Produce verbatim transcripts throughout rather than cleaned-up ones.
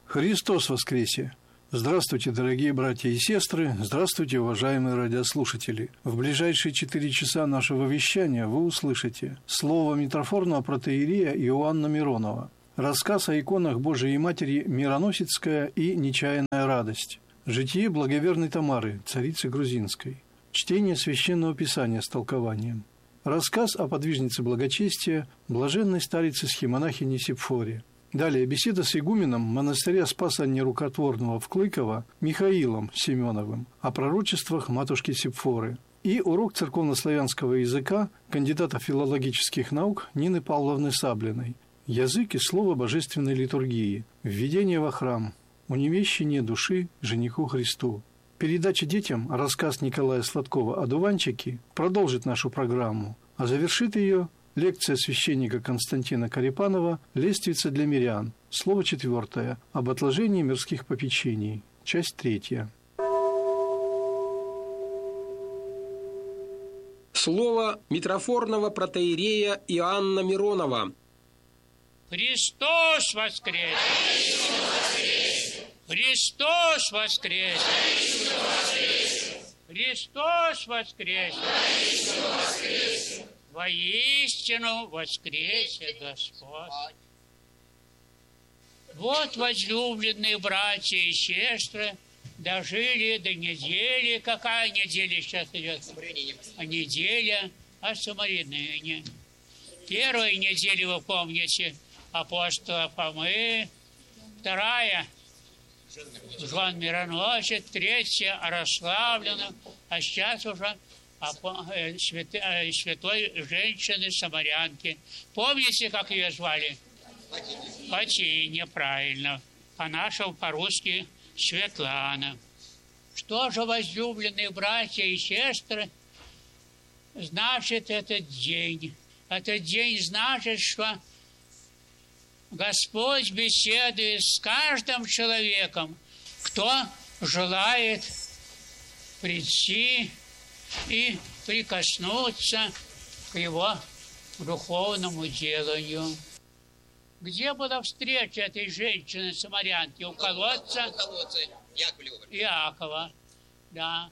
Христос воскресе! Здравствуйте, дорогие братья и сестры! Здравствуйте, уважаемые радиослушатели! В ближайшие четыре часа нашего вещания вы услышите слово митрофорного протоиерея Иоанна Миронова, рассказ о иконах Божией Матери «Мироносицкая» и «Нечаянная радость», житие благоверной Тамары, царицы грузинской, чтение Священного Писания с толкованием, рассказ о подвижнице благочестия, блаженной старице-схимонахине Сепфоре. Далее беседа с игуменом монастыря Спаса Нерукотворного в Клыково Михаилом Семеновым о пророчествах матушки Сепфоры и урок церковнославянского языка кандидата филологических наук Нины Павловны Саблиной «Язык и слово божественной литургии. Введение во храм. Уневещение души жениху Христу». Передача детям, рассказ Николая Сладкова о дуванчике продолжит нашу программу, а завершит ее лекция священника Константина Карипанова «Лествица для мирян». Слово четвертое. Об отложении мирских попечений. Часть третья. Слово митрофорного протоиерея Иоанна Миронова. Христос воскресе! Христос воскресе! Христос воскресе! Воистину воскресе Господь! Вот, возлюбленные братья и сестры, дожили до недели. Какая неделя сейчас идет? А неделя о Самарянине. Первая неделя, вы помните, апостола Фомы. Вторая Жан Мироносец. Третья Орославлена. А сейчас уже святой, святой женщины Самарянки. Помните, как ее звали? Фатине, правильно. По-нашему, по-русски Светлана. Что же, возлюбленные братья и сестры, значит этот день? Этот день значит, что Господь беседует с каждым человеком, кто желает прийти и прикоснуться к его духовному деланию. Где была встреча этой женщины-самарянки? У колодца? У колодца Иакова. Да.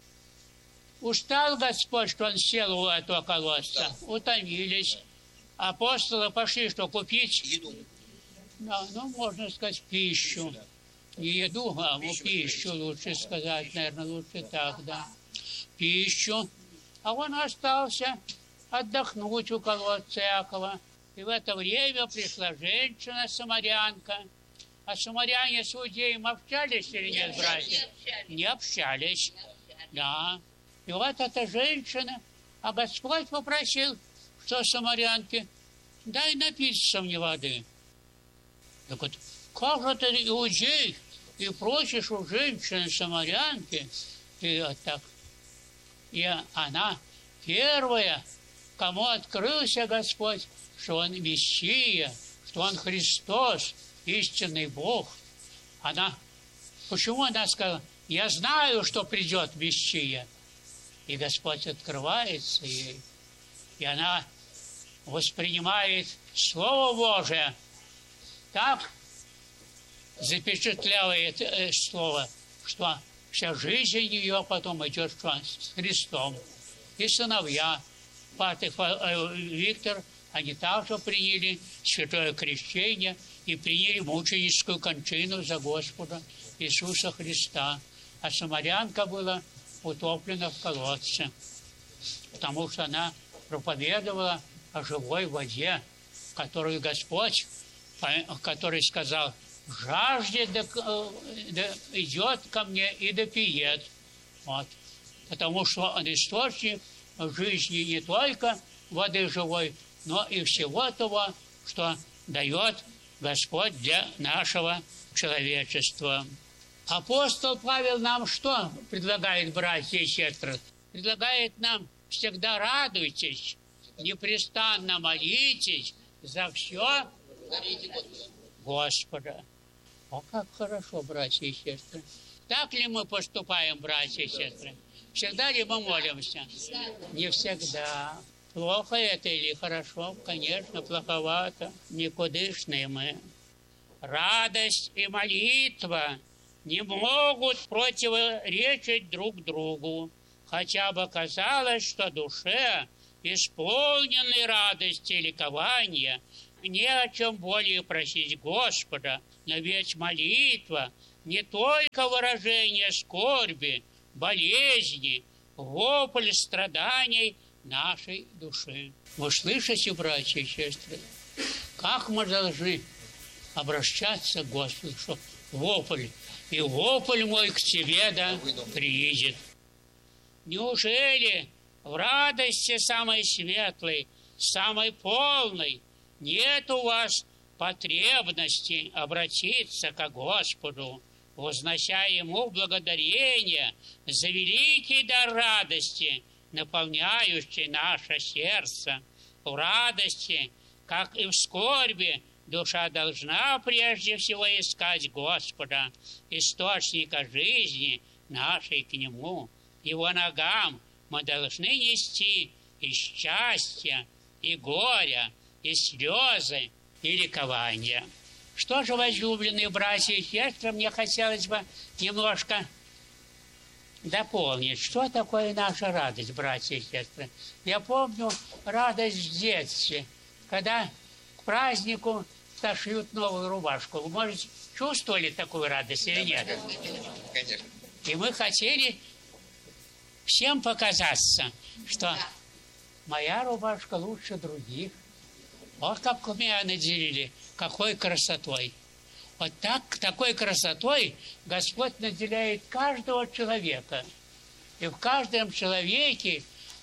Устал Господь, что он сел у этого колодца. Да. Утомились. Апостолы пошли, что купить? Еду. Да, ну, можно сказать, пищу. Не еду, а пищу, пищу лучше сказать, наверное, лучше так, да. Пищу. А он остался отдохнуть у колодца Иакова. И в это время пришла женщина-самарянка. А самаряне с иудеем общались или нет, братья? Не общались. Да. И вот эта женщина, а Господь попросил, что самарянке, дай напиться мне воды. Так вот, как же ты иудей и просишь у женщины-самарянки, и вот так. И она первая, кому открылся Господь, что Он Мессия, что Он Христос, истинный Бог. Она, почему она сказала, я знаю, что придет Мессия. И Господь открывается ей. И она воспринимает Слово Божие. Так запечатлевает это Слово, что вся жизнь ее потом идет с Христом. И сыновья, Патр и Виктор, они также приняли святое крещение и приняли мученическую кончину за Господа Иисуса Христа. А самарянка была утоплена в колодце, потому что она проповедовала о живой воде, которую Господь, который сказал, жаждет, да, да идет ко мне и да пиет. Вот. Потому что он источник жизни не только воды живой, но и всего того, что дает Господь для нашего человечества. Апостол Павел нам что предлагает, братья и сестры? Предлагает нам всегда радуйтесь, непрестанно молитесь за все Господа. О, как хорошо, братья и сестры. Так ли мы поступаем, братья и сестры? Всегда ли мы молимся? Не всегда. Плохо это или хорошо? Конечно, плоховато. Никудышные мы. радость и молитва не могут противоречить друг другу, хотя бы казалось, что душе, исполненной радости и ликования, не о чем более просить Господа, но ведь молитва не только выражение скорби, болезни, вопль страданий нашей души. Вы слышите, братья и сестры, как мы должны обращаться к Господу, что вопль, и вопль мой к тебе да приедет. Неужели в радости самой светлой, самой полной нет у вас потребности обратиться к Господу, вознося Ему благодарение за великий дар радости, наполняющий наше сердце? В радости, как и в скорби, душа должна прежде всего искать Господа, источника жизни нашей к Нему. Его ногам мы должны нести и счастье, и горе, и слезы, и ликование. Что же, возлюбленные братья и сестры, мне хотелось бы немножко дополнить. Что такое наша радость, братья и сестры? Я помню радость в детстве, когда к празднику сошьют новую рубашку. Вы, может, чувствовали такую радость или нет? Конечно. И мы хотели всем показаться, что моя рубашка лучше других. Вот как меня наделили, какой красотой. Вот так, такой красотой Господь наделяет каждого человека. И в каждом человеке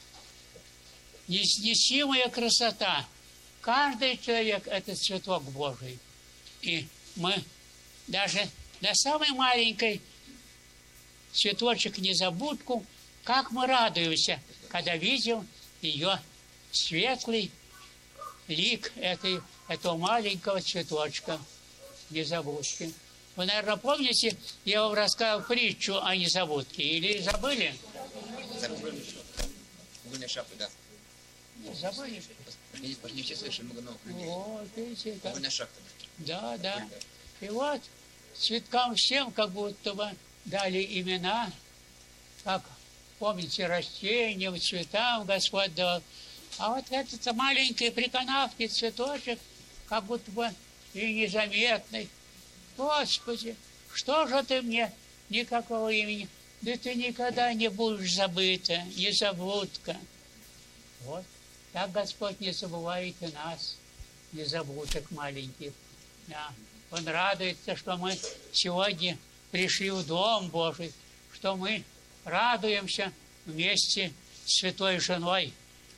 неизносимая красота. Каждый человек – это цветок Божий. И мы даже до самой маленькой цветочек-незабудку, как мы радуемся, когда видим ее светлый лик этой, этого маленького цветочка незабудки. Вы, наверное, помните, я вам рассказал притчу о незабудке. Или забыли? Забыли. Угольная шапка, да. Забыли? Не, не все слышали, много новых людей. Вот, видите, как... Угольная шапка. Да, да. И вот цветкам всем как будто бы дали имена, как, помните, растениям, цветам Господь дал. А вот этот маленький приканавкий цветочек, как будто бы и незаметный. Господи, что же ты мне никакого имени? Да ты никогда не будешь забыта, незабудка. Вот. Так Господь не забывает и нас, незабудок маленьких. Да. Он радуется, что мы сегодня пришли в Дом Божий, что мы радуемся вместе с святой женой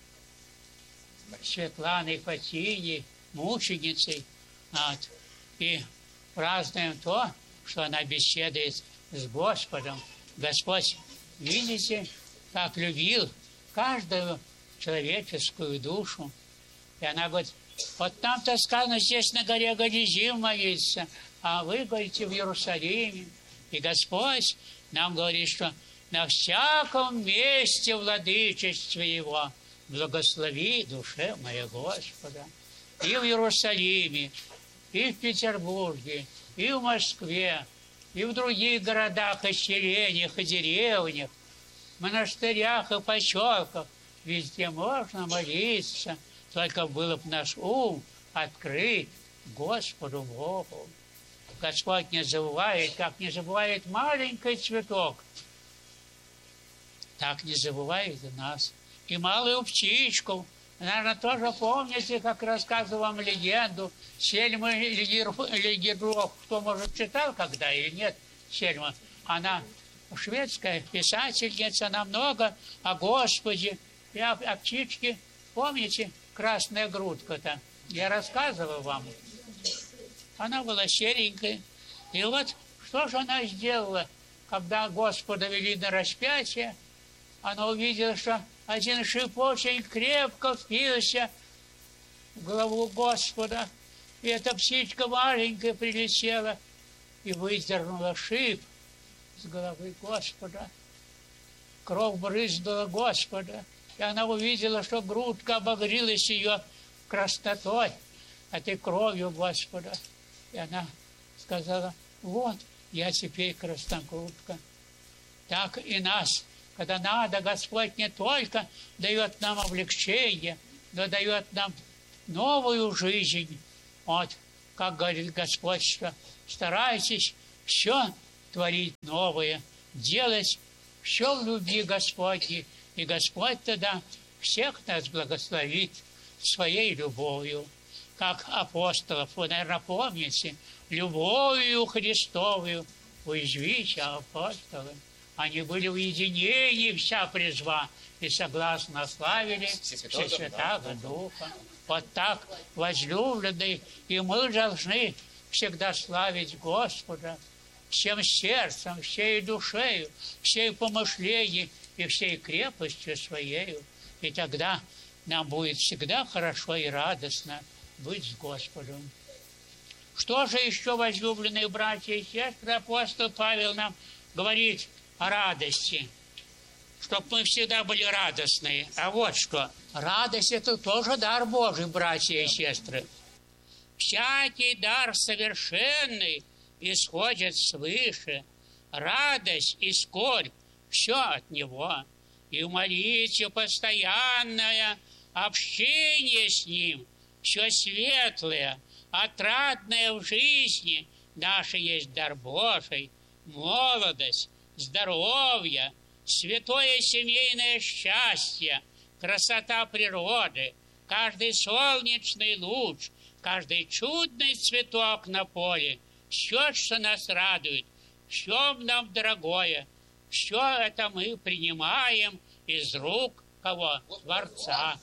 Светланой Фатиней, мученицей. Вот. И празднуем то, что она беседует с Господом. Господь, видите, как любил каждую человеческую душу. И она говорит, вот там-то сказано, здесь на горе Гализим молиться, а вы, говорите, в Иерусалиме. И Господь нам говорит, что на всяком месте владычества Его благослови душе моей Господа. И в Иерусалиме, и в Петербурге, и в Москве, и в других городах, и селениях, и деревнях, монастырях и поселках. Везде можно молиться, только было бы наш ум открыт Господу Богу. Господь не забывает, как не забывает маленький цветок, так не забывает и нас. И малую птичку. Наверное, тоже помните, как рассказывал вам легенду Сельмы Легедров. Кто, может, читал когда или нет Сельма? Она шведская писательница, она много о Господе и о, о птичке. Помните, красная грудка-то? Я рассказывал вам. Она была серенькая. И вот что же она сделала, когда Господа вели на распятие? Она увидела, что один шип очень крепко впился в голову Господа. И эта птичка маленькая прилетела и выдернула шип с головы Господа. Кровь брызнула Господа. И она увидела, что грудка обогрелась ее краснотой, этой кровью Господа. И она сказала: вот, я теперь красногрудка. Так и нас, когда надо, Господь не только дает нам облегчение, но дает нам новую жизнь. Вот, как говорит Господь, что старайтесь все творить новое, делать все в любви Господней, и Господь тогда всех нас благословит своей любовью. Как апостолов, вы, наверное, помните, любовью Христовую уязвите апостолы. Они были в единении, вся призва, и согласно славили Всесвятаго Духа. Вот так, возлюбленные, и мы должны всегда славить Господа всем сердцем, всей душею, всей помышлением и всей крепостью своею. И тогда нам будет всегда хорошо и радостно быть с Господом. Что же еще, возлюбленные братья и сестры, апостол Павел нам говорит о радости, чтобы мы всегда были радостные. А вот что, радость – это тоже дар Божий, братья и сестры. Всякий дар совершенный исходит свыше. Радость и скорбь – все от Него. И в молитве постоянное общение с Ним, все светлое, отрадное в жизни нашей есть дар Божий, молодость, здоровье, святое семейное счастье, красота природы, каждый солнечный луч, каждый чудный цветок на поле, все, что нас радует, все нам дорогое, все это мы принимаем из рук кого? Творца,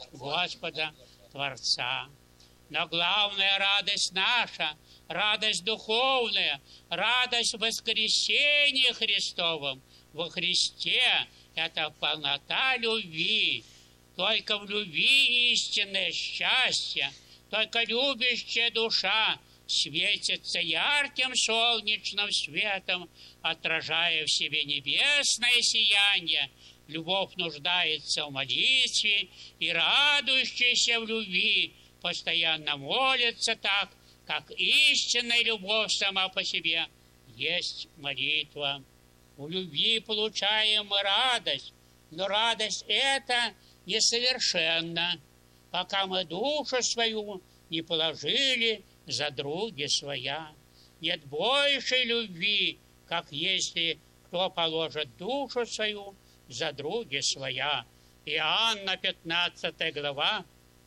Господа Творца. Но главная радость наша, радость духовная, радость воскресения Христовом во Христе – это полнота любви. Только в любви истинное счастье, только любящая душа светится ярким солнечным светом, отражая в себе небесное сияние. Любовь нуждается в молитве, и радующаяся в любви постоянно молится так, как истинная любовь сама по себе есть молитва. В любви получаем мы радость, но радость эта несовершенна, пока мы душу свою не положили за други своя. Нет большей любви, как если кто положит душу свою за други своя. Иоанна пятнадцатая глава,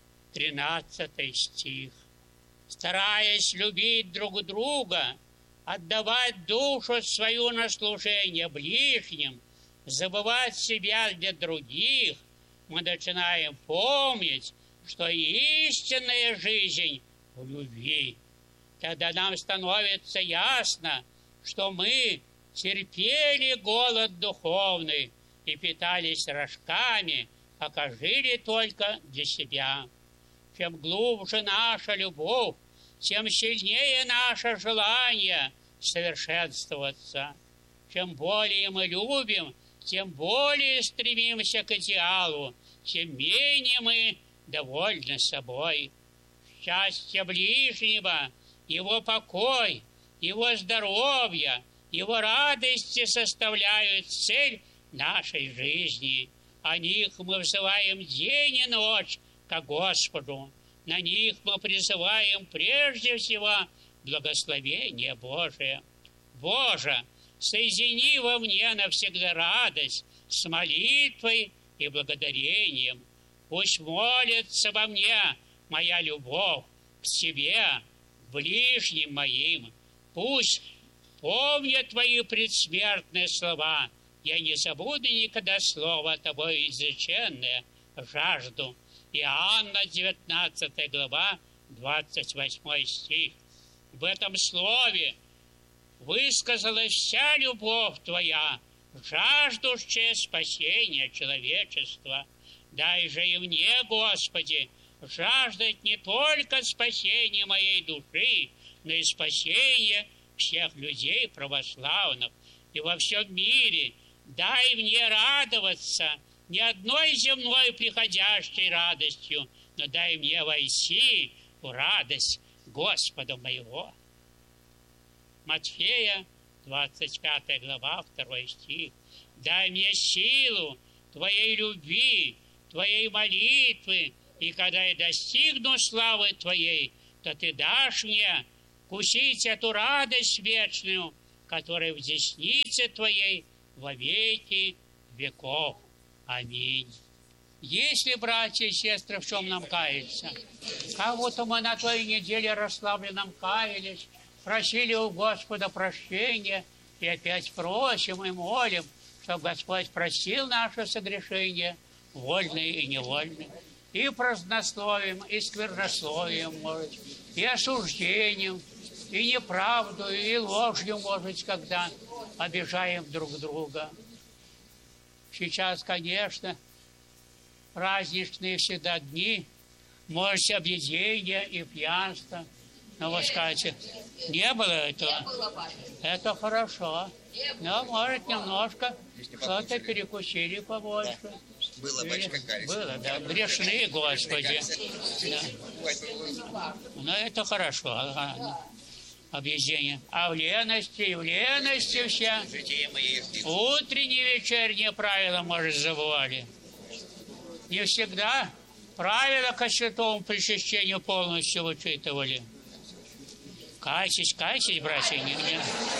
тринадцатый стих. Стараясь любить друг друга, отдавать душу свою на служение ближним, забывать себя для других, мы начинаем помнить, что истинная жизнь в любви. Тогда нам становится ясно, что мы терпели голод духовный и питались рожками, пока жили только для себя. Чем глубже наша любовь, тем сильнее наше желание совершенствоваться. Чем более мы любим, тем более стремимся к идеалу, тем менее мы довольны собой. Счастье ближнего, его покой, его здоровье, его радости составляют цель нашей жизни. О них мы взываем день и ночь ко Господу. На них мы призываем прежде всего благословение Божие. Боже, соедини во мне навсегда радость с молитвой и благодарением. Пусть молится во мне моя любовь к Тебе, ближним моим. Пусть помнят Твои предсмертные слова. Я не забуду никогда слово Тобой изреченное, жажду. Иоанна девятнадцатая глава, двадцать восьмой стих. В этом слове высказалась вся любовь Твоя, жаждущая спасения человечества. Дай же и мне, Господи, жаждать не только спасения моей души, но и спасения всех людей православных. И во всем мире дай мне радоваться не одной земной приходящей радостью, но дай мне войти в радость Господа моего. Матфея, двадцать пятая глава, второй стих. «Дай мне силу Твоей любви, Твоей молитвы, и когда я достигну славы Твоей, то Ты дашь мне вкусить эту радость вечную, которая в деснице Твоей во веки веков. Аминь». Если, братья и сестры, в чем нам каяться? Как будто мы на той неделе расслабленном каялись, просили у Господа прощения, и опять просим и молим, чтобы Господь простил наше согрешение, вольные и невольные, и празднословием, и сквернословием, может, и осуждением, и неправду, и ложью, может, когда обижаем друг друга. Сейчас, конечно, праздничные всегда дни, может, объедение и пьянство. Но вы скажете, не было этого? Это хорошо. Но, может, немножко что-то перекусили побольше. Было, батюшка, каясь. Было, да. Грешны, Господи. Да. Но это хорошо. Ага. Объедение. А в лености, в лености все. Утренние, вечерние правила, может, забывали. Не всегда правила ко святому причащению полностью вычитывали. Кайтесь, кайтесь, братья, не мне.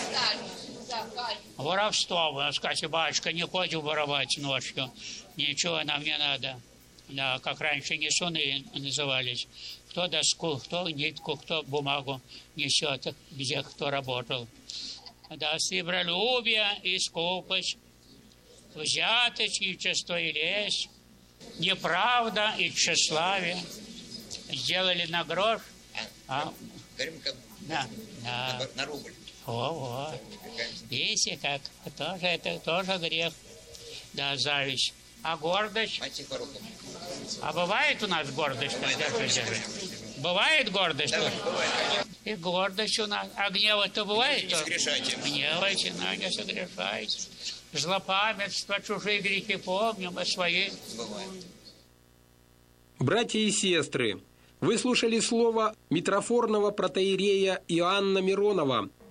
Воровство, вы скажете, батюшка, не ходим воровать ночью. Ничего нам не надо. Да, как раньше несуны назывались. Кто доску, кто нитку, кто бумагу несет, где кто работал. Да, сребролюбие и скупость, взяточничество и лесть, неправда и тщеславие. Сделали на грош. А, да, да. На рубль. О, о. Видите, как? Тоже, это тоже грех. Да, зависть. А гордость? А бывает у нас гордость? Бывает гордость? Да, бывает. И гордость у нас. А гнев-то бывает? Не согрешайте. Гневайте, но не согрешайте. Злопамятство, чужие грехи помним, а свои. Бывает. Братья и сестры, вы слушали слово митрофорного протоиерея Иоанна Миронова.